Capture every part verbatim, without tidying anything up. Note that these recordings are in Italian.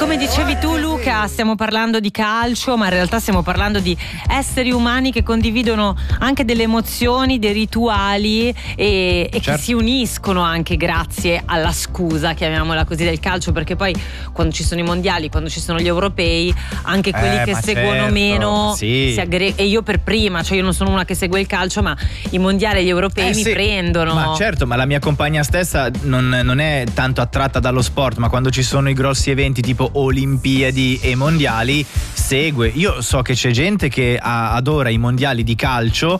come dicevi tu, Luca, stiamo parlando di calcio, ma in realtà stiamo parlando di esseri umani che condividono anche delle emozioni, dei rituali e, e certo. che si uniscono anche grazie alla scusa, chiamiamola così, del calcio, perché poi quando ci sono i mondiali, quando ci sono gli europei, anche quelli eh, che seguono certo, meno sì. si aggregano. E io per prima, cioè io non sono una che segue il calcio, ma i mondiali e gli europei eh, mi sì. prendono. Ma certo, ma la mia compagna stessa non, non è tanto attratta dallo sport, ma quando ci sono i grossi eventi tipo Olimpiadi e mondiali segue. Io so che c'è gente che a, adora i mondiali di calcio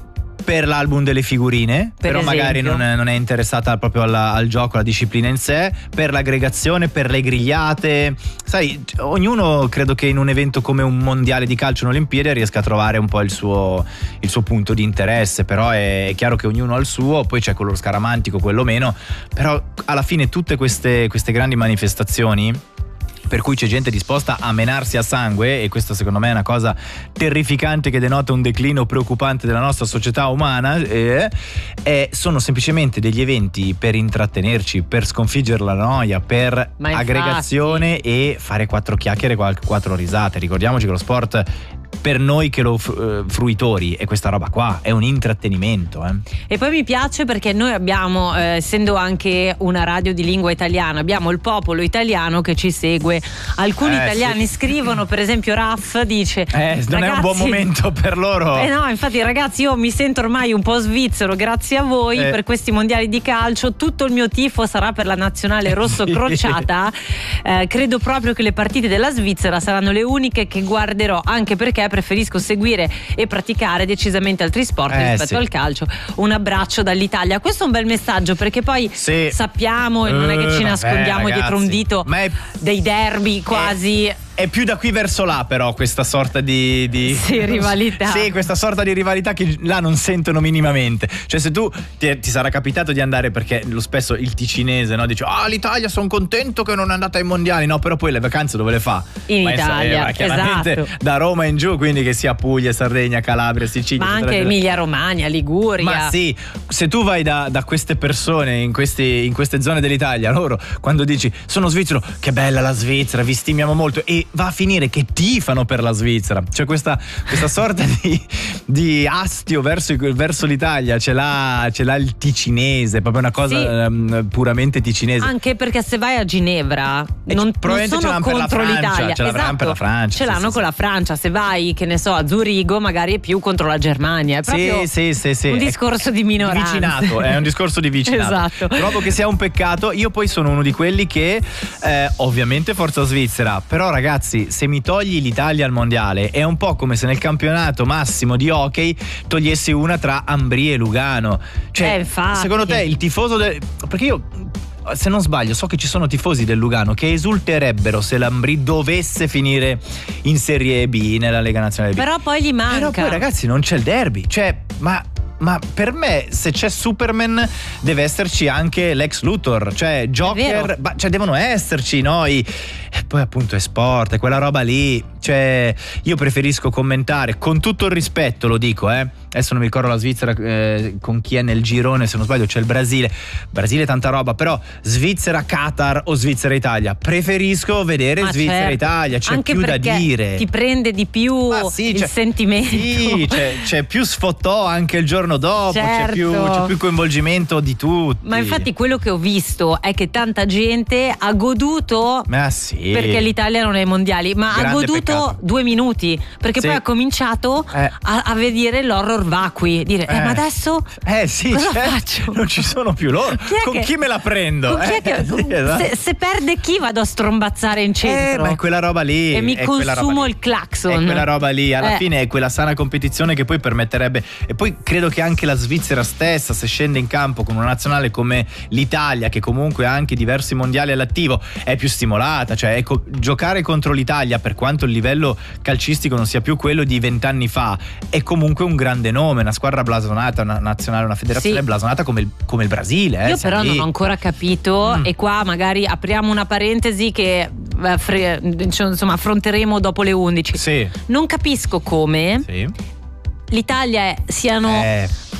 per l'album delle figurine, per però esempio. magari non è, non è interessata proprio alla, al gioco, alla disciplina in sé, per l'aggregazione, per le grigliate. Sai, ognuno credo che in un evento come un mondiale di calcio, un'Olimpiade, riesca a trovare un po' il suo, il suo punto di interesse, però è, è chiaro che ognuno ha il suo, poi c'è quello scaramantico, quello meno, però alla fine tutte queste, queste grandi manifestazioni per cui c'è gente disposta a menarsi a sangue, e questa secondo me è una cosa terrificante che denota un declino preoccupante della nostra società umana, eh, eh, sono semplicemente degli eventi per intrattenerci, per sconfiggere la noia, per Ma aggregazione e fare quattro chiacchiere, quattro risate. Ricordiamoci che lo sport, per noi che lo uh, fruitori, è questa roba qua, è un intrattenimento, eh. E poi mi piace perché noi abbiamo, eh, essendo anche una radio di lingua italiana, abbiamo il popolo italiano che ci segue. Alcuni eh, italiani sì. scrivono, per esempio Raff dice eh, non ragazzi, è un buon momento per loro. Eh no, infatti ragazzi, io mi sento ormai un po' svizzero grazie a voi eh. per questi mondiali di calcio. Tutto il mio tifo sarà per la nazionale rosso crociata. eh, credo proprio che le partite della Svizzera saranno le uniche che guarderò, anche perché preferisco seguire e praticare decisamente altri sport eh, rispetto sì. al calcio. Un abbraccio dall'Italia. Questo è un bel messaggio, perché poi sì. sappiamo, e non è che ci uh, nascondiamo vabbè, dietro un dito Ma è... dei derby quasi. È... È più da qui verso là, però, questa sorta di, di sì, rivalità. Sì, questa sorta di rivalità che là non sentono minimamente. Cioè, se tu ti, ti sarà capitato di andare, perché lo spesso il ticinese, no, dice ah, l'Italia, sono contento che non è andata ai mondiali, no, però poi le vacanze dove le fa? In Ma Italia, è, chiaramente esatto. Da Roma in giù, quindi che sia Puglia, Sardegna, Calabria, Sicilia, ma eccetera, anche eccetera. Emilia Romagna, Liguria. Ma sì, se tu vai da, da queste persone in, questi, in queste zone dell'Italia, loro quando dici sono svizzero, che bella la Svizzera, vi stimiamo molto, e va a finire che tifano per la Svizzera. C'è questa, questa sorta di, di astio verso, verso l'Italia, ce l'ha, ce l'ha il ticinese, proprio una cosa sì. um, puramente ticinese. Anche perché se vai a Ginevra e non, non sono contro l'Italia, ce l'avranno esatto, per la Francia, ce sì, l'hanno sì, con sì. la Francia. Se vai, che ne so, a Zurigo, magari è più contro la Germania. È proprio sì, sì, sì, un sì. discorso di minoranza. Vicinato, è un discorso di vicinato. Esatto. Trovo che sia un peccato. Io poi sono uno di quelli che eh, ovviamente forza Svizzera, però ragazzi, se mi togli l'Italia al mondiale è un po' come se nel campionato massimo di hockey togliessi una tra Ambrì e Lugano. Cioè, eh, infatti. secondo te il tifoso del... perché io, se non sbaglio, so che ci sono tifosi del Lugano che esulterebbero se l'Ambrì dovesse finire in Serie B, nella Lega Nazionale B. Però poi gli manca. Però poi ragazzi non c'è il derby, cioè, ma Ma per me, se c'è Superman, deve esserci anche Lex Luthor, cioè Joker, ma, cioè devono esserci noi. E poi appunto è sport, è quella roba lì. Cioè, io preferisco commentare, con tutto il rispetto lo dico, eh. Adesso non mi ricordo la Svizzera eh, con chi è nel girone, se non sbaglio c'è il Brasile. Brasile tanta roba, però Svizzera Qatar o Svizzera Italia, preferisco vedere ma Svizzera certo. Italia, c'è anche più da dire. Ti prende di più sì, il c'è, sentimento. Sì, c'è, c'è più sfottò anche il giorno dopo, certo. c'è, più, c'è più coinvolgimento di tutti. Ma infatti quello che ho visto è che tanta gente ha goduto, ma sì, perché l'Italia non è ai mondiali, ma grande ha goduto peccato. due minuti, perché sì. poi ha cominciato eh. a, a vedere l'horror vacui, dire eh, eh. ma adesso eh sì, cosa certo. faccio? Non ci sono più loro, chi è con che, chi me la prendo? Con chi eh, è che, sì, esatto. se, se perde chi vado a strombazzare in centro? Eh, ma è quella roba lì. E mi è consumo il clacson. È quella roba lì, alla eh. fine è quella sana competizione che poi permetterebbe. E poi credo che anche la Svizzera stessa, se scende in campo con una nazionale come l'Italia, che comunque ha anche diversi mondiali all'attivo, è più stimolata. Cioè, ecco, giocare contro l'Italia, per quanto il livello calcistico non sia più quello di vent'anni fa, è comunque un grande nome, una squadra blasonata, una nazionale, una federazione sì. blasonata come il, come il Brasile. Eh, Io però lì. non ho ancora capito, mm. e qua magari apriamo una parentesi che eh, fre- insomma affronteremo dopo le undici. Sì. Non capisco come sì. l'Italia è, siano eh.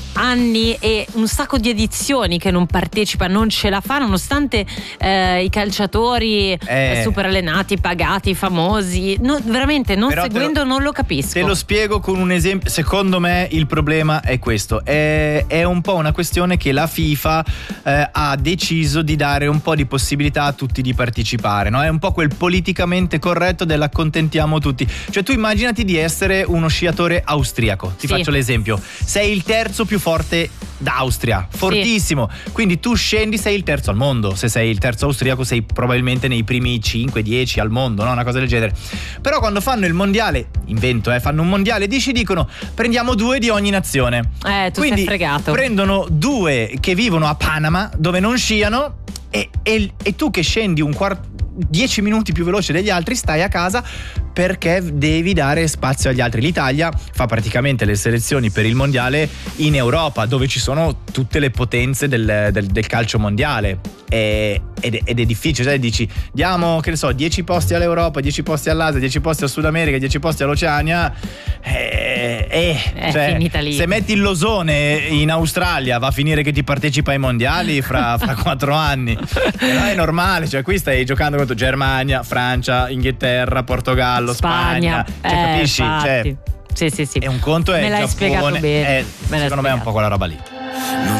anni e un sacco di edizioni che non partecipa, non ce la fa, nonostante eh, i calciatori eh. super allenati, pagati, famosi. No, veramente non Però seguendo lo, non lo capisco. Te lo spiego con un esempio. Secondo me il problema è questo, è, è un po' una questione che la FIFA eh, ha deciso di dare un po' di possibilità a tutti di partecipare, no? È un po' quel politicamente corretto dell'accontentiamo tutti. Cioè tu immaginati di essere uno sciatore austriaco, ti sì. faccio l'esempio, sei il terzo più forte d'Austria, fortissimo, sì. quindi tu scendi, sei il terzo al mondo. Se sei il terzo austriaco sei probabilmente nei primi cinque dieci al mondo, no? Una cosa del genere. Però quando fanno il mondiale, invento eh, fanno un mondiale e ci dicono prendiamo due di ogni nazione, eh, tu quindi sei fregato. Prendono due che vivono a Panama dove non sciano e, e, e tu che scendi un quarto dieci minuti più veloce degli altri stai a casa perché devi dare spazio agli altri. L'Italia fa praticamente le selezioni per il mondiale in Europa, dove ci sono tutte le potenze del, del, del calcio mondiale, e, ed, è, ed è difficile, sai, dici diamo che ne so dieci posti all'Europa, dieci posti all'Asia, dieci posti al Sud America, dieci posti all'Oceania, e, e, è cioè, finita lì. Se metti il Losone in Australia va a finire che ti partecipa ai mondiali fra, fra quattro anni. Però è normale, cioè qui stai giocando contro Germania, Francia, Inghilterra, Portogallo, Spagna, Spagna. Cioè, eh, capisci? Cioè, sì, sì, sì. e un conto è me l'hai Giappone, spiegato bene. è, me secondo me è un po' quella roba lì.